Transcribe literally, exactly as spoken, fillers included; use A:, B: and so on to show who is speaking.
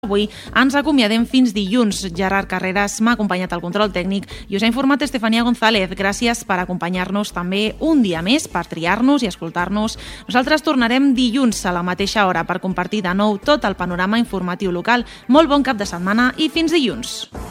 A: Avui ens acomiadem fins dilluns. Gerard Carreras m'ha acompanyat al control tècnic i us ha informat Estefania González. Gràcies per acompanyar-nos també un dia més, per triar-nos i escoltar-nos. Nosaltres tornarem dilluns a la mateixa hora per compartir de nou tot el panorama informatiu local. Molt bon cap de setmana i fins dilluns.